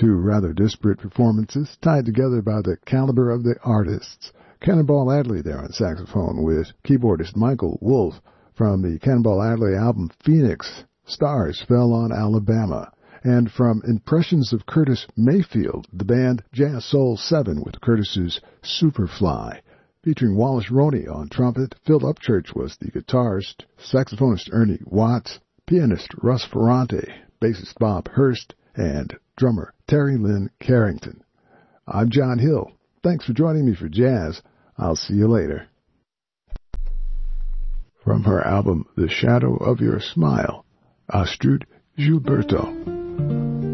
Two rather disparate performances tied together by the caliber of the artists. Cannonball Adderley there on saxophone with keyboardist Michael Wolff from the Cannonball Adderley album Phoenix, Stars Fell on Alabama. And from Impressions of Curtis Mayfield, the band Jazz Soul 7 with Curtis's Superfly. Featuring Wallace Roney on trumpet, Phil Upchurch was the guitarist, saxophonist Ernie Watts, pianist Russ Ferrante, bassist Bob Hurst, and drummer Terry Lynn Carrington. I'm John Hill. Thanks for joining me for jazz. I'll see you later. From her album The Shadow of Your Smile, Astrud Gilberto.